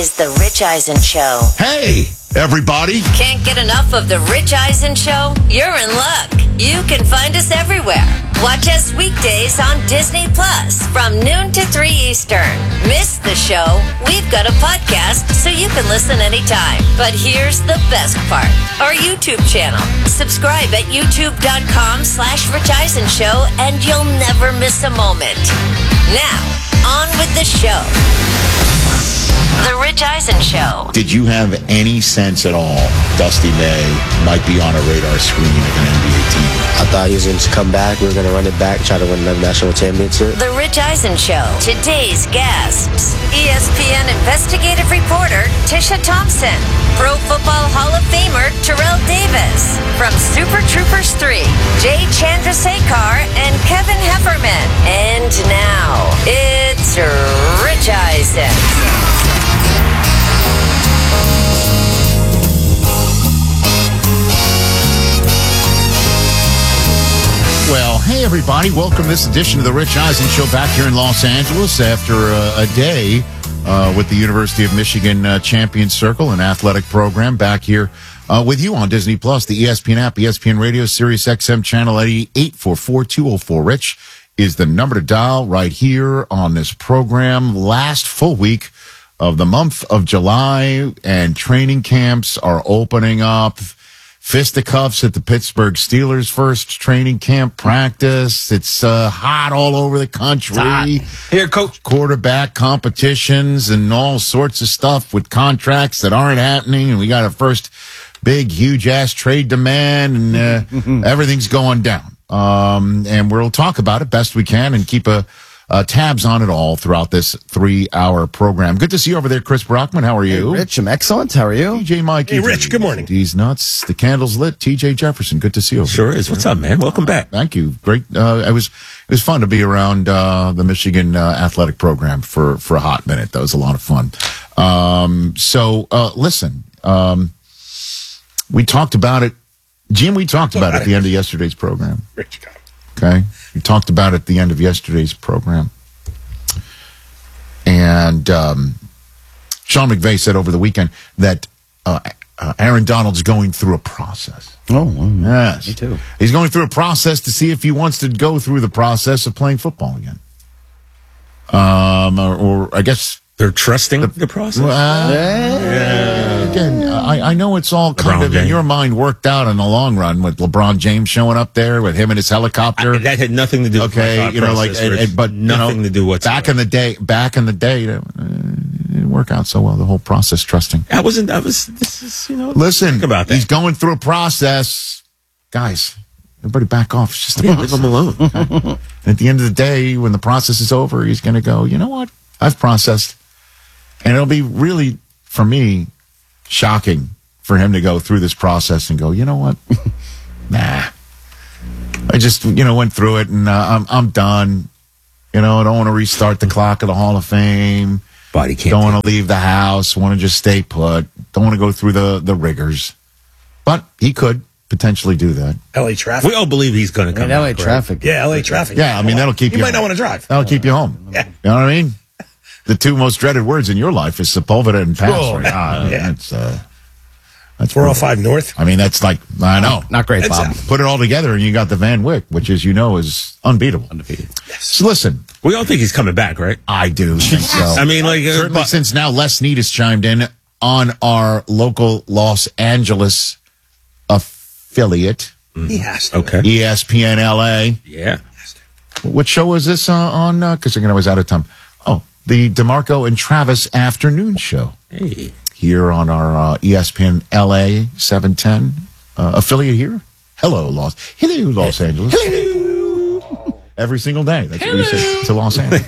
Is the Rich Eisen Show. Hey, everybody. Can't get enough of the Rich Eisen Show? You're in luck. You can find us everywhere. Watch us weekdays on Disney Plus from noon to 3 Eastern. Miss the show? We've got a podcast so you can listen anytime. But here's the best part. Our YouTube channel. Subscribe at youtube.com/Rich Eisen Show and you'll never miss a moment. Now, on with the show. The Rich Eisen Show. Did you have any sense at all Dusty May might be on a radar screen of an NBA team? I thought he was going to come back. We were going to run it back, try to win another national championship. The Rich Eisen Show. Today's guests. ESPN investigative reporter Tisha Thompson. Pro Football Hall of Famer Terrell Davis. From Super Troopers 3, Jay Chandrasekhar and Kevin Hefferman. And now, it's Rich Eisen. Well, hey, everybody. Welcome to this edition of the Rich Eisen Show back here in Los Angeles after a day with the University of Michigan Champions Circle, an athletic program, back here with you on Disney Plus, the ESPN app, ESPN Radio, Sirius XM Channel 88, 844-204-RICH is the number to dial right here on this program. Last full week of the month of July, and training camps are opening up. Fisticuffs at the Pittsburgh Steelers' first training camp practice. It's hot all over the country. Here, Coach. Quarterback competitions and all sorts of stuff with contracts that aren't happening. And we got a first big, huge-ass trade demand, and everything's going down. And we'll talk about it best we can and keep tabs on it all throughout this 3-hour program. Good to see you over there, Chris Brockman. How are you? Hey, Rich, I'm excellent. How are you? TJ Mike. Hey, Rich, good morning. These nuts. The candle's lit. TJ Jefferson. Good to see you. Sure is. What's up, man? Welcome back. Thank you. Great. It was fun to be around the Michigan athletic program for a hot minute. That was a lot of fun. Listen, we talked about it. Jim, we talked about it at the end of yesterday's program. Rich, got it. Okay. We talked about it at the end of yesterday's program. And Sean McVay said over the weekend that Aaron Donald's going through a process. Oh, well, Yes. me too. He's going through a process to see if he wants to go through the process of playing football again. Or I guess... They're trusting the process? Again, I know it's all kind of in your mind worked out in the long run with LeBron James showing up there with him and his helicopter. That had nothing to do with my thought process, but nothing to do whatsoever. Back in the day, it didn't work out so well. The whole process trusting. Listen, think about that. He's going through a process, guys. Everybody back off. It's just a leave him alone. Okay? At the end of the day, when the process is over, he's going to go, you know what? I've processed. And it'll be really, for me, shocking for him to go through this process and go, you know what? Nah. I just, went through it and I'm done. I don't want to restart the clock of the Hall of Fame. Body can't. Don't want to leave the house. Want to just stay put. Don't want to go through the rigors. But he could potentially do that. LA traffic. We all believe he's going to come LA back, traffic. Yeah, LA traffic. Yeah, I mean, that'll keep you might home. not want to drive. That'll keep you home. Yeah. You know what I mean? The two most dreaded words in your life is Sepulveda and pass. Oh, yeah. That's 405 North. I mean, that's like, I know. Not great, That's Bob. Put it all together and you got the Van Wyck, which is, is unbeatable. Undefeated. Yes. So listen, We all think he's coming back, right? I do think so. I mean, Certainly since now Les Snead has chimed in on our local Los Angeles affiliate, He has to. okay. ESPN LA. Yeah. What show was this on? Because I was out of time. Oh, the DeMarco and Travis afternoon show. Hey. Here on our ESPN LA 710 affiliate here. Hello, Los Angeles. Hello. Every single day. That's what we say to Los Angeles.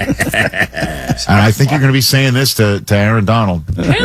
And I think you're going to be saying this to Aaron Donald.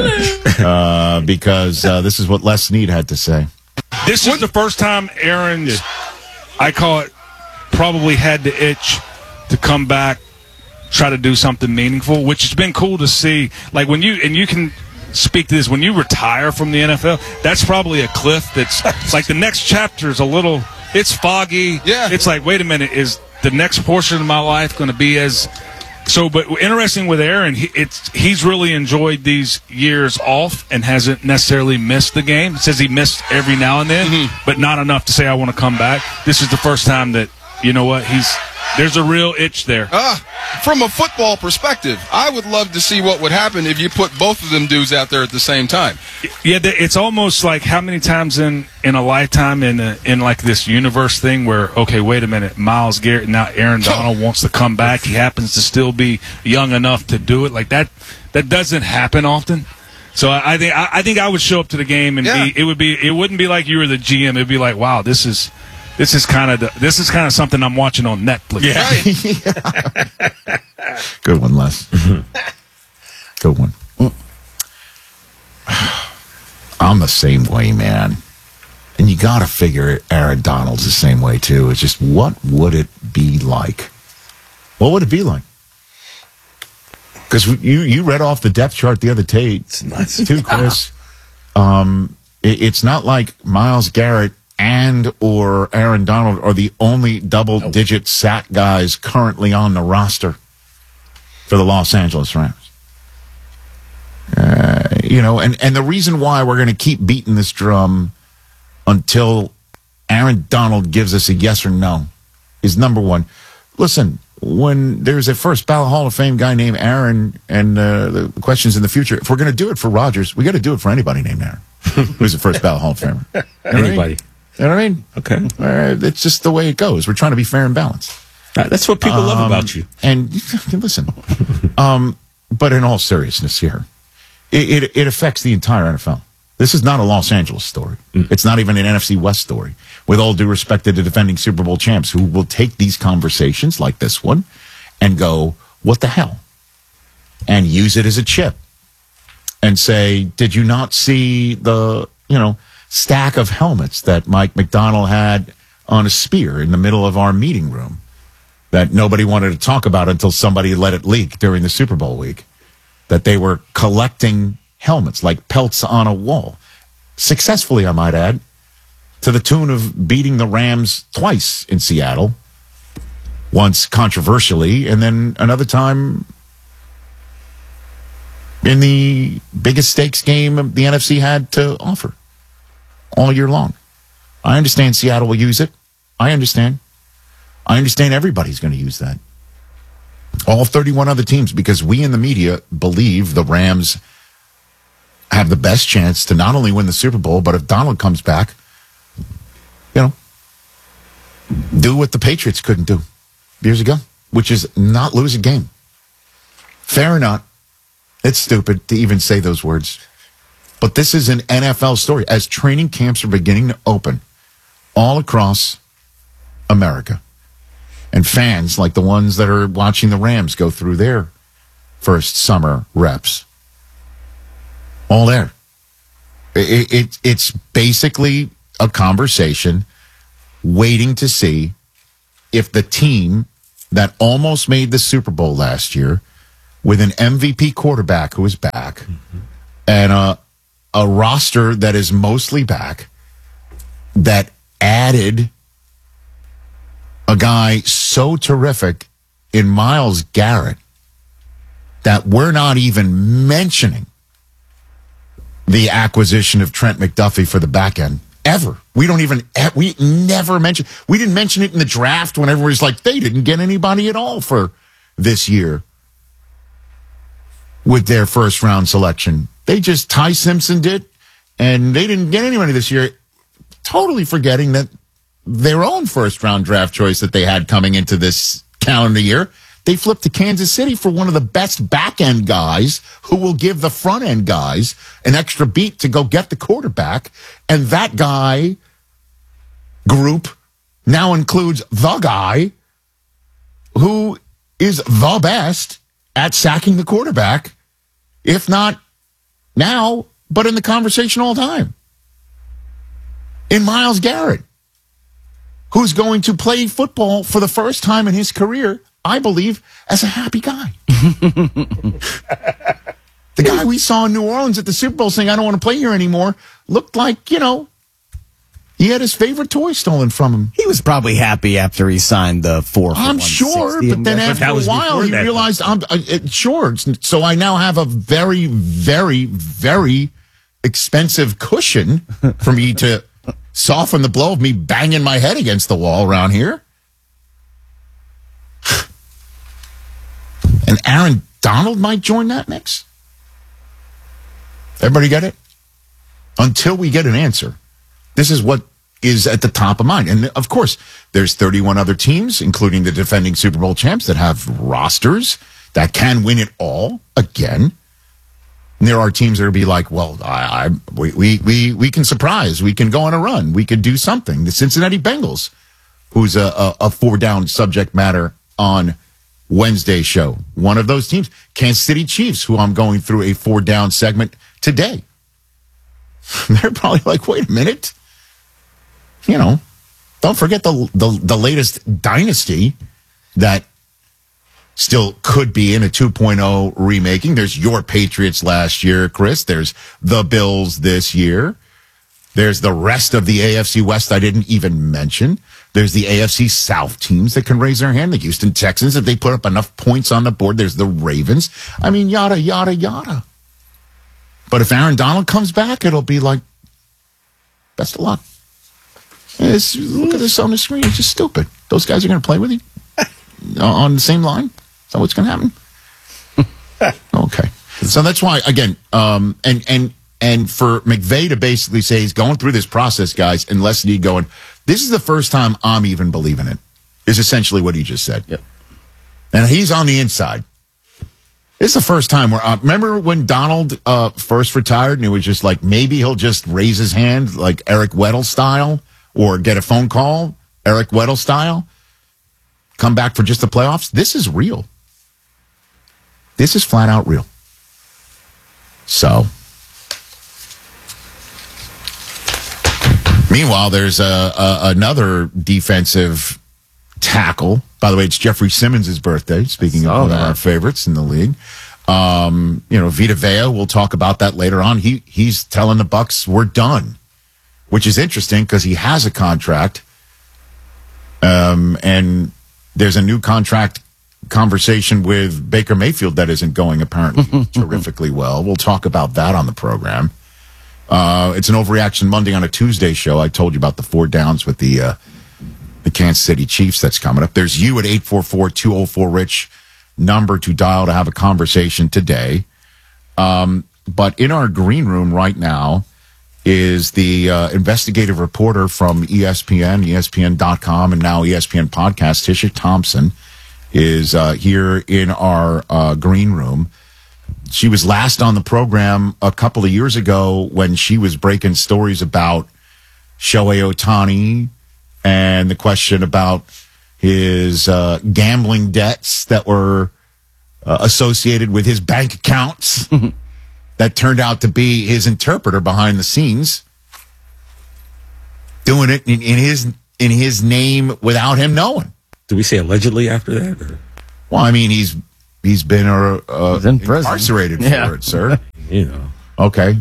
Because this is what Les Snead had to say. This is the first time Aaron's, I call it, probably had the itch to come back, try to do something meaningful, which has been cool to see. Like when you can speak to this, when you retire from the NFL, that's probably a cliff that's like the next chapter is it's foggy. Yeah. It's like, wait a minute, is the next portion of my life going to be as But interesting with Aaron, he's really enjoyed these years off and hasn't necessarily missed the game. It says he missed every now and then, but not enough to say I want to come back. This is the first time that, you know what, there's a real itch there. From a football perspective, I would love to see what would happen if you put both of them dudes out there at the same time. Yeah, it's almost like how many times in a lifetime in like this universe thing where, okay, wait a minute, Myles Garrett, now Aaron Donald wants to come back. He happens to still be young enough to do it. Like that doesn't happen often. So I think I would show up to the game and it wouldn't be like you were the GM. It'd be like, wow, this is kind of something I'm watching on Netflix. Yeah. Good one, Les. Good one. I'm the same way, man. And you got to figure Aaron Donald's the same way, too. It's just, what would it be like? What would it be like? Because you read off the depth chart the other day, too, Chris. It's not like Myles Garrett and or Aaron Donald are the only double-digit sack guys currently on the roster for the Los Angeles Rams. And the reason why we're going to keep beating this drum until Aaron Donald gives us a yes or no is, number one, listen, when there's a first ballot Hall of Fame guy named Aaron and the questions in the future, if we're going to do it for Rodgers, we got to do it for anybody named Aaron who's the first ballot Hall of Famer. Anybody. You know what I mean? Okay. It's just the way it goes. We're trying to be fair and balanced. That's what people love about you. And listen, but in all seriousness here, it affects the entire NFL. This is not a Los Angeles story. It's not even an NFC West story. With all due respect to the defending Super Bowl champs who will take these conversations like this one and go, what the hell? And use it as a chip and say, did you not see the, stack of helmets that Mike McDonald had on a spear in the middle of our meeting room that nobody wanted to talk about until somebody let it leak during the Super Bowl week? That they were collecting helmets like pelts on a wall. Successfully, I might add, to the tune of beating the Rams twice in Seattle. Once controversially, and then another time in the biggest stakes game the NFC had to offer all year long. I understand Seattle will use it. I understand everybody's going to use that. All 31 other teams, because we in the media believe the Rams have the best chance to not only win the Super Bowl, but if Donald comes back, do what the Patriots couldn't do years ago, which is not lose a game. Fair or not, it's stupid to even say those words. But this is an NFL story. As training camps are beginning to open all across America, and fans like the ones that are watching the Rams go through their first summer reps, all there. It's basically a conversation waiting to see if the team that almost made the Super Bowl last year with an MVP quarterback who is back and a roster that is mostly back, that added a guy so terrific in Myles Garrett that we're not even mentioning the acquisition of Trent McDuffie for the back end. Ever. We never mention. We didn't mention it in the draft when everybody's like, they didn't get anybody at all for this year with their first round selection. Ty Simpson did, and they didn't get anybody this year. Totally forgetting that their own first round draft choice that they had coming into this calendar year, they flipped to Kansas City for one of the best back end guys who will give the front end guys an extra beat to go get the quarterback. And that guy group now includes the guy who is the best at sacking the quarterback, if not now, but in the conversation all the time. In Myles Garrett, who's going to play football for the first time in his career, I believe, as a happy guy. The guy we saw in New Orleans at the Super Bowl saying, I don't want to play here anymore, looked like, he He had his favorite toy stolen from him. He was probably happy after he signed the 4 for I'm 160. sure, but then after a while, he realized, sure. So I now have a very, very, very expensive cushion for me to soften the blow of me banging my head against the wall around here. And Aaron Donald might join that mix. Everybody get it? Until we get an answer, this is what is at the top of mind. And of course, there's 31 other teams, including the defending Super Bowl champs, that have rosters that can win it all again. And there are teams that will be like, well, we can surprise. We can go on a run. We could do something. The Cincinnati Bengals, who's a 4-down subject matter on Wednesday's show. One of those teams. Kansas City Chiefs, who I'm going through a 4-down segment today. They're probably like, wait a minute. You know, don't forget the latest dynasty that still could be in a 2.0 remaking. There's your Patriots last year, Chris. There's the Bills this year. There's the rest of the AFC West I didn't even mention. There's the AFC South teams that can raise their hand. The Houston Texans, if they put up enough points on the board. There's the Ravens. I mean, yada, yada, yada. But if Aaron Donald comes back, it'll be like, best of luck. Look at this on the screen. It's just stupid. Those guys are going to play with you on the same line. Is that what's going to happen? Okay. So that's why, again, and for McVay to basically say he's going through this process, guys, and Leslie going, this is the first time I'm even believing it, is essentially what he just said. Yep. And he's on the inside. It's the first time where, remember when Donald first retired and it was just like, maybe he'll just raise his hand like Eric Weddle style or get a phone call, Eric Weddle style, come back for just the playoffs? This is real. This is flat out real. So, meanwhile, there's another defensive tackle. By the way, it's Jeffrey Simmons' birthday, speaking of one of our favorites in the league. Vita Vea, we'll talk about that later on. He's telling the Bucs we're done, which is interesting because he has a contract. And there's a new contract conversation with Baker Mayfield that isn't going apparently terrifically well. We'll talk about that on the program. It's an Overreaction Monday on a Tuesday show. I told you about the 4 downs with the Kansas City Chiefs that's coming up. There's you at 844-204-RICH, number to dial to have a conversation today. But in our green room right now is the investigative reporter from ESPN, ESPN.com, and now ESPN Podcast, Tisha Thompson, is here in our green room. She was last on the program a couple of years ago when she was breaking stories about Shohei Ohtani and the question about his gambling debts that were associated with his bank accounts that turned out to be his interpreter behind the scenes, doing it in his name without him knowing. Do we say allegedly after that? Or? Well, I mean, he's been He's in prison. Incarcerated for it, sir. You know. Okay.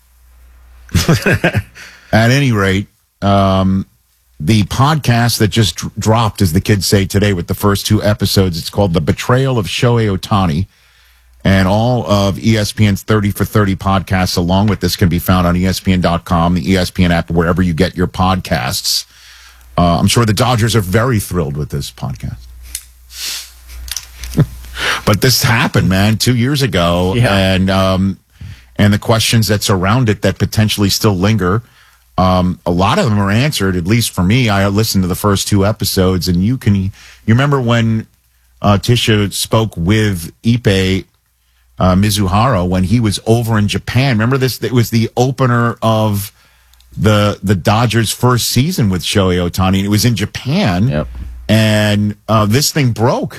At any rate, the podcast that just dropped, as the kids say today, with the first 2 episodes, it's called The Betrayal of Shohei Ohtani. And all of ESPN's 30 for 30 podcasts along with this can be found on ESPN.com, the ESPN app, wherever you get your podcasts. I'm sure the Dodgers are very thrilled with this podcast. But this happened, man, 2 years ago. Yeah. And the questions that surround it that potentially still linger, a lot of them are answered, at least for me. I listened to the first 2 episodes, and you remember when Tisha spoke with Ippei Mizuhara when he was over in Japan. Remember this? It was the opener of the Dodgers' first season with Shohei Ohtani, and it was in Japan. Yep. And this thing broke.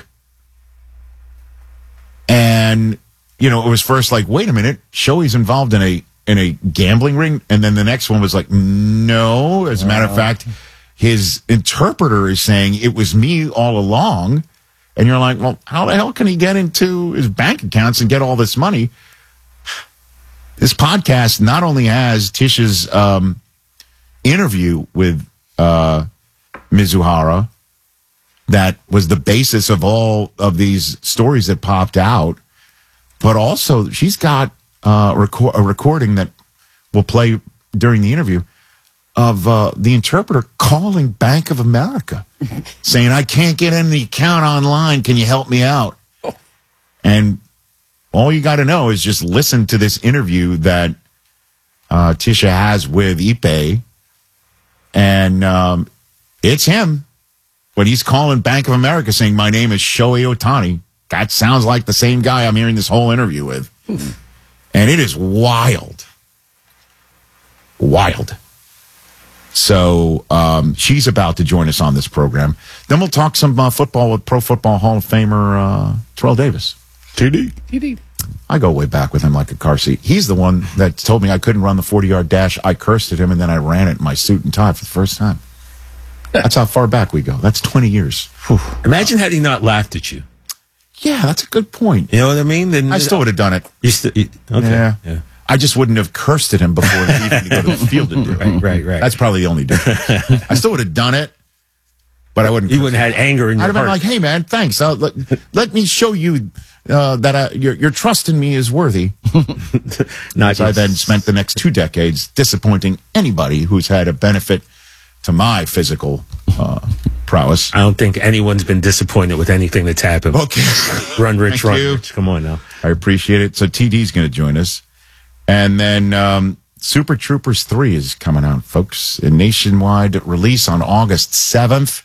And, it was first like, wait a minute, Shohei's involved in a gambling ring. And then the next one was like, no. As a matter of fact, his interpreter is saying it was me all along. And you're like, well, how the hell can he get into his bank accounts and get all this money? This podcast not only has Tish's interview with Mizuhara that was the basis of all of these stories that popped out. But also, she's got a recording that will play during the interview of the interpreter calling Bank of America, saying, I can't get in the account online. Can you help me out? And all you got to know is just listen to this interview that Tisha has with Ipe. And it's him when he's calling Bank of America saying, my name is Shohei Ohtani. That sounds like the same guy I'm hearing this whole interview with. And it is wild. Wild. So she's about to join us on this program. Then we'll talk some football with Pro Football Hall of Famer Terrell Davis. TD. I go way back with him like a car seat. He's the one that told me I couldn't run the 40-yard dash. I cursed at him, and then I ran it in my suit and tie for the first time. That's how far back we go. That's 20 years. Whew. Imagine had he not laughed at you. Yeah, that's a good point. You know what I mean? Then I still would have done it. Okay. Yeah. I just wouldn't have cursed at him before leaving to go to the field to do it. Right. That's probably the only difference. I still would have done it, but I wouldn't. You wouldn't have had anger in your I'd have heart. been like, hey, man, thanks. Let me show you that your trust in me is worthy. Not I then spent the next 2 decades disappointing anybody who's had a benefit to my physical prowess. I don't think anyone's been disappointed with anything that's happened. Okay. Run, Rich, Thank run, you. Rich. Come on now. I appreciate it. So TD's going to join us. And then Super Troopers 3 is coming out, folks. A nationwide release on August 7th.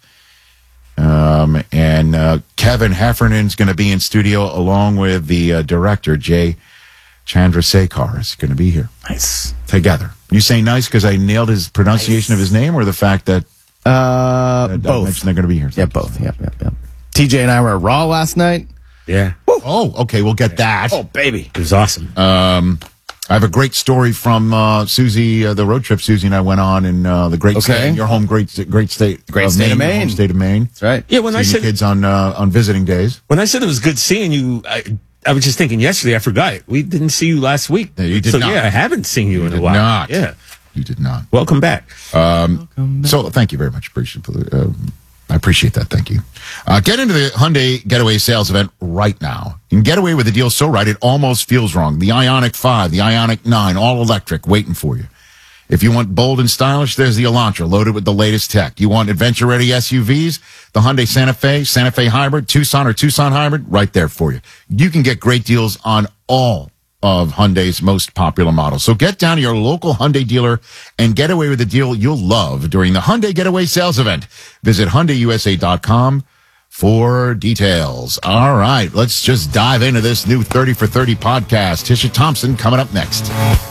And Kevin Heffernan's going to be in studio along with the director, Jay Chandrasekhar, is going to be here. Nice. Together. You say nice because I nailed his pronunciation of his name, or the fact that I both. mentioned they're going to be here? Yeah, both. Yep. TJ and I were at Raw last night. Yeah. Oh, okay. We'll get that. Oh, baby. It was awesome. I have a great story from Susie, the road trip Susie and I went on in the great state, in your home, great state, Great state of Maine. home state of Maine. That's right. Yeah, when I Seeing said the kids on visiting days. when I said it was good seeing you, I was just thinking yesterday. I forgot we didn't see you last week. Yeah, you did not. Yeah, I haven't seen you in a did while. not. Yeah, You did not. welcome back. So thank you very much. I appreciate that. Thank you. Get into the Hyundai Getaway sales event right now. You can get away with a deal so right it almost feels wrong. The Ioniq 5, the Ioniq 9, all electric, waiting for you. If you want bold and stylish, there's the Elantra, loaded with the latest tech. You want adventure-ready SUVs? The Hyundai Santa Fe Hybrid, Tucson or Tucson Hybrid, right there for you. You can get great deals on all of Hyundai's most popular models. So get down to your local Hyundai dealer and get away with a deal you'll love during the Hyundai Getaway sales event. Visit HyundaiUSA.com for details. All right, let's just dive into this new 30 for 30 podcast. Tisha Thompson coming up next.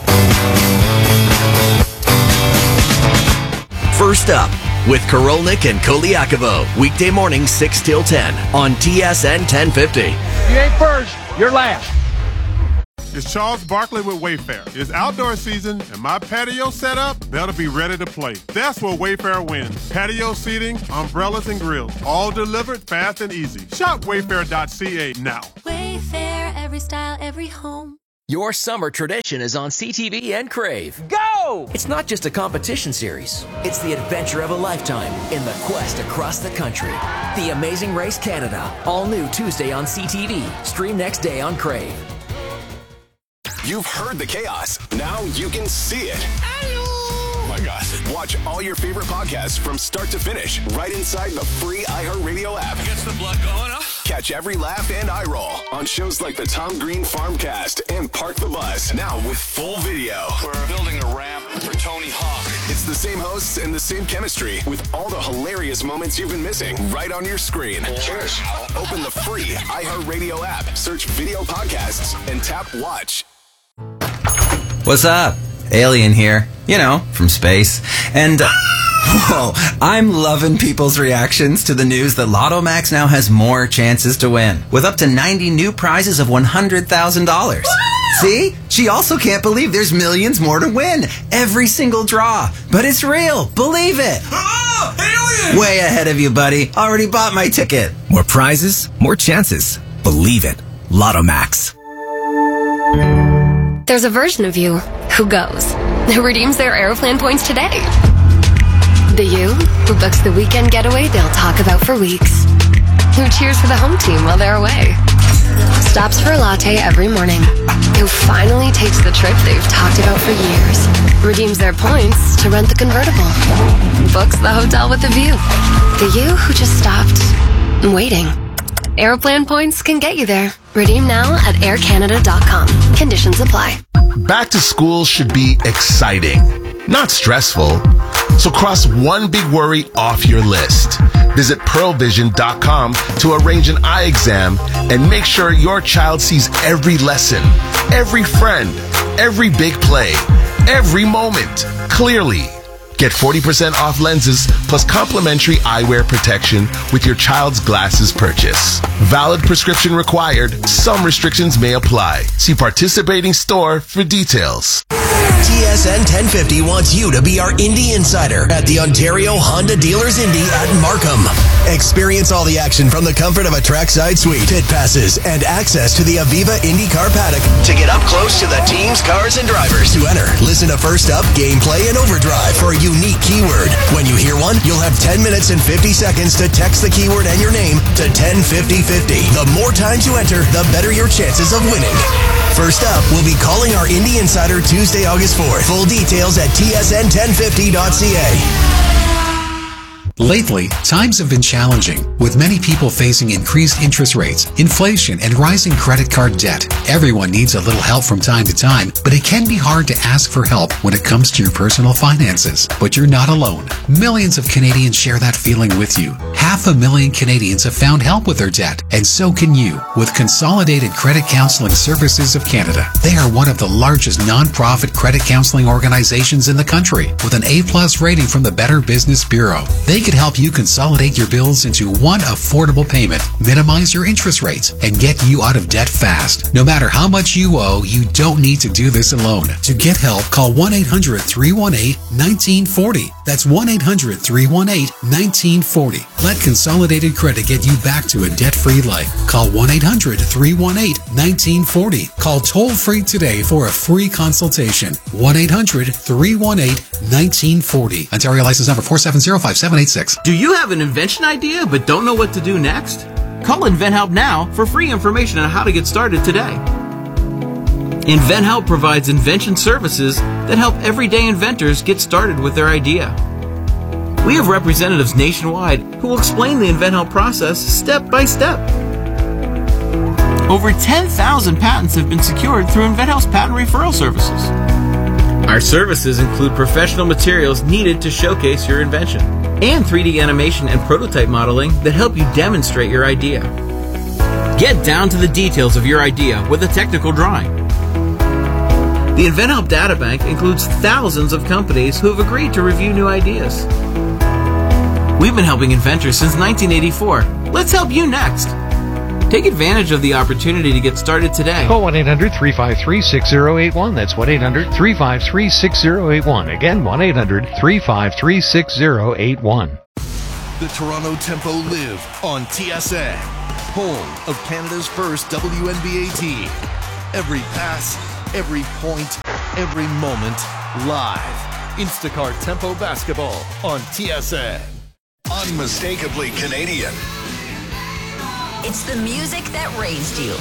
First up with Karolnik and Koliakovo. Weekday morning 6 till 10 on TSN 1050. You ain't first, you're last. It's Charles Barkley with Wayfair. It's outdoor season, and my patio setup better be ready to play. That's where Wayfair wins. Patio seating, umbrellas, and grills, all delivered fast and easy. Shop wayfair.ca now. Wayfair, every style, every home. Your summer tradition is on CTV and Crave. Go! It's not just a competition series. It's the adventure of a lifetime in the quest across the country. The Amazing Race Canada. All new Tuesday on CTV. Stream next day on Crave. You've heard the chaos. Now you can see it. Oh my gosh. Watch all your favorite podcasts from start to finish right inside the free iHeartRadio app. Gets the blood going, huh? Catch every laugh and eye roll on shows like the Tom Green Farmcast and Park the Bus. Now with full video. We're building a ramp for Tony Hawk. It's the same hosts and the same chemistry with all the hilarious moments you've been missing right on your screen. Cheers. Open the free iHeartRadio app, search video podcasts, and tap watch. What's up? Alien here, you know, from space. And, whoa, I'm loving people's reactions to the news that Lotto Max now has more chances to win, with up to 90 new prizes of $100,000. See? She also can't believe there's millions more to win. Every single draw. But it's real. Believe it. Oh, alien! Way ahead of you, buddy. Already bought my ticket. More prizes, more chances. Believe it. Lotto Max. There's a version of you who goes, who redeems their Aeroplan points today. The you who books the weekend getaway they'll talk about for weeks. Who cheers for the home team while they're away. Stops for a latte every morning. Who finally takes the trip they've talked about for years. Redeems their points to rent the convertible. Books the hotel with a view. The you who just stopped waiting. Aeroplan points can get you there. Redeem now at aircanada.com. Conditions apply. Back to school should be exciting, not stressful. So cross one big worry off your list. Visit pearlvision.com to arrange an eye exam and make sure your child sees every lesson, every friend, every big play, every moment clearly. Get 40% off lenses plus complimentary eyewear protection with your child's glasses purchase. Valid prescription required. Some restrictions may apply. See participating store for details. TSN 1050 wants you to be our Indy Insider at the Ontario Honda Dealers Indy at Markham. Experience all the action from the comfort of a trackside suite, pit passes, and access to the Aviva IndyCar paddock to get up close to the teams, cars, and drivers. To enter, listen to First Up, Gameplay, and Overdrive for a unique keyword. When you hear one, you'll have 10 minutes and 50 seconds to text the keyword and your name to 105050. The more times you enter, the better your chances of winning. First Up, we'll be calling our Indy Insider Tuesday, August 4th. Full details at tsn1050.ca. Lately, times have been challenging, with many people facing increased interest rates, inflation, and rising credit card debt. Everyone needs a little help from time to time, but it can be hard to ask for help when it comes to your personal finances. But you're not alone. Millions of Canadians share that feeling with you. 500,000 Canadians have found help with their debt, and so can you with Consolidated Credit Counseling Services of Canada. They are one of the largest non-profit credit counseling organizations in the country, with an A+ rating from the Better Business Bureau. They can help you consolidate your bills into one affordable payment, minimize your interest rates, and get you out of debt fast. No matter how much you owe, you don't need to do this alone. To get help, call 1-800-318-1940. That's 1-800-318-1940. Let Consolidated Credit get you back to a debt-free life. Call 1-800-318-1940. Call toll-free today for a free consultation. 1-800-318-1940. Ontario license number 4705786. Do you have an invention idea but don't know what to do next? Call InventHelp now for free information on how to get started today. InventHelp provides invention services that help everyday inventors get started with their idea. We have representatives nationwide who will explain the InventHelp process step by step. Over 10,000 patents have been secured through InventHelp's patent referral services. Our services include professional materials needed to showcase your invention, and 3D animation and prototype modeling that help you demonstrate your idea. Get down to the details of your idea with a technical drawing. The InventHelp Databank includes thousands of companies who have agreed to review new ideas. We've been helping inventors since 1984. Let's help you next. Take advantage of the opportunity to get started today. Call 1-800-353-6081. That's 1-800-353-6081. Again, 1-800-353-6081. The Toronto Tempo live on TSN, home of Canada's first WNBA team. Every pass, every point, every moment, live. Instacart Tempo Basketball on TSN. Unmistakably Canadian. It's the music that raised you.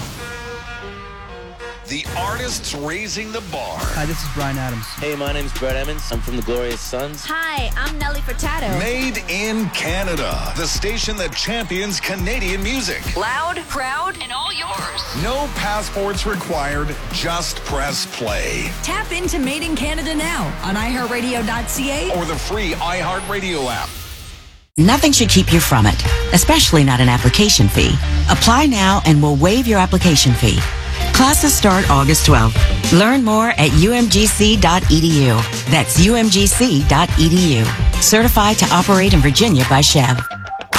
The artists raising the bar. Hi, this is Brian Adams. Hey, my name's Brett Emmons. I'm from the Glorious Sons. Hi, I'm Nelly Furtado. Made in Canada. The station that champions Canadian music. Loud, proud, and all yours. No passports required. Just press play. Tap into Made in Canada now on iHeartRadio.ca or the free iHeartRadio app. Nothing should keep you from it, especially not an application fee. Apply now and we'll waive your application fee. Classes start August 12th. Learn more at umgc.edu. That's umgc.edu. Certified to operate in Virginia by Chev.